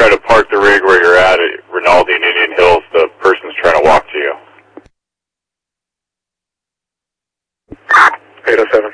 try to park the rig where you're at Rinaldi and Indian Hills. The person's trying to walk to you. 807.